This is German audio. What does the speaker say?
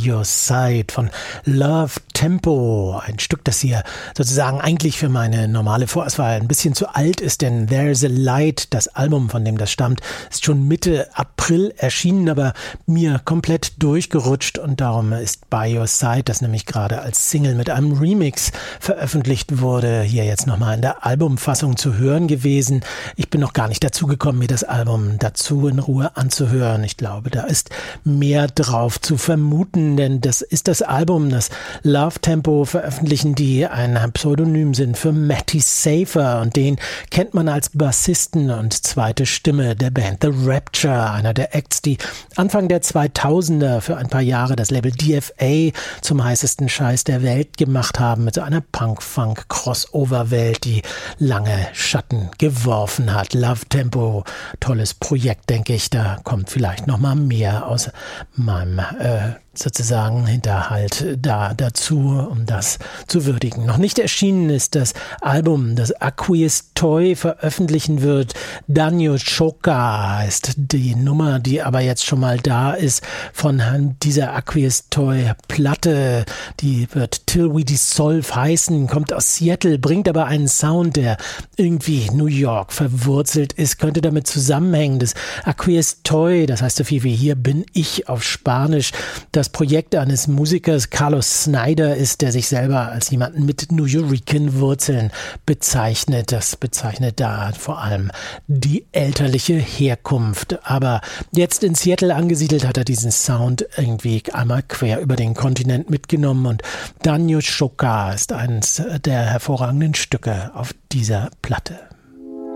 Your Side von Love Tempo. Ein Stück, das hier sozusagen eigentlich für meine normale Vorauswahl ein bisschen zu alt ist, denn There's a Light, das Album, von dem das stammt, ist schon Mitte April erschienen, aber mir komplett durchgerutscht und darum ist By Your Side, das nämlich gerade als Single mit einem Remix veröffentlicht wurde, hier jetzt nochmal in der Albumfassung zu hören gewesen. Ich bin noch gar nicht dazu gekommen, mir das Album dazu in Ruhe anzuhören. Ich glaube, da ist mehr drauf zu vermuten, denn das ist das Album, das Love Tempo veröffentlichen, die ein Pseudonym sind für Matty Safer und den kennt man als Bassisten und zweite Stimme der Band The Rapture, einer der Acts, die Anfang der 2000er für ein paar Jahre das Label DFA zum heißesten Scheiß der Welt gemacht haben, mit so einer Punk-Funk-Crossover-Welt, die lange Schatten geworfen hat. Love Tempo, tolles Projekt, denke ich, da kommt vielleicht noch mal mehr aus meinem sozusagen Hinterhalt dazu, um das zu würdigen. Noch nicht erschienen ist das Album, das Aqueous Toy veröffentlichen wird. Danyo Choka heißt die Nummer, die aber jetzt schon mal da ist von dieser Aqueous Toy Platte. Die wird Till We Dissolve heißen, kommt aus Seattle, bringt aber einen Sound, der irgendwie New York verwurzelt ist, könnte damit zusammenhängen. Das Aqueous Toy, das heißt so viel wie hier bin ich auf Spanisch. Das Projekt eines Musikers, Carlos Snyder, ist, der sich selber als jemanden mit New Yorker-Wurzeln bezeichnet. Das bezeichnet da vor allem die elterliche Herkunft. Aber jetzt in Seattle angesiedelt hat er diesen Sound irgendwie einmal quer über den Kontinent mitgenommen und Danyo Choka ist eines der hervorragenden Stücke auf dieser Platte.